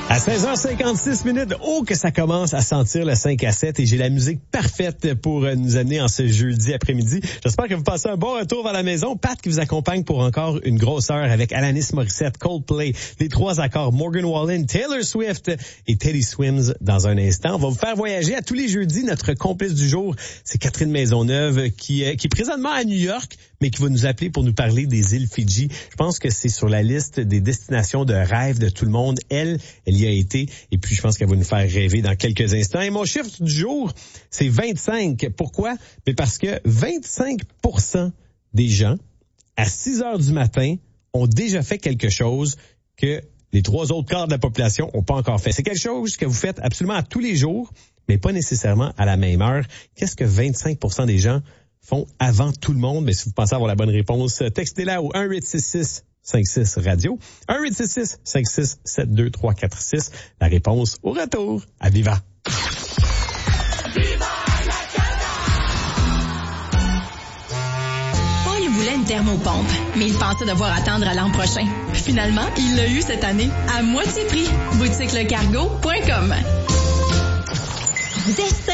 À 16h56, oh que ça commence à sentir le 5 à 7 et j'ai la musique parfaite pour nous amener en ce jeudi après-midi. J'espère que vous passez un bon retour vers la maison. Pat qui vous accompagne pour encore une grosse heure avec Alanis Morissette, Coldplay, les 3 accords, Morgan Wallen, Taylor Swift et Teddy Swims dans un instant. On va vous faire voyager à tous les jeudis. Notre complice du jour, c'est Catherine Maisonneuve qui est présentement à New York, mais qui va nous appeler pour nous parler des îles Fidji. Je pense que c'est sur la liste des destinations de rêve de tout le monde. Elle y a été, et puis je pense qu'elle va nous faire rêver dans quelques instants. Et mon chiffre du jour, c'est 25. Pourquoi? Mais parce que 25% des gens, à 6 heures du matin, ont déjà fait quelque chose que les 3 autres quarts de la population n'ont pas encore fait. C'est quelque chose que vous faites absolument à tous les jours, mais pas nécessairement à la même heure. Qu'est-ce que 25% des gens font avant tout le monde? Mais si vous pensez avoir la bonne réponse, textez-la au 1-866-56-RADIO. 1-866-56-72346. La réponse au retour à Viva. Paul voulait une thermopompe, mais il pensait devoir attendre à l'an prochain. Finalement, il l'a eu cette année, à moitié prix. Boutiquelecargo.com.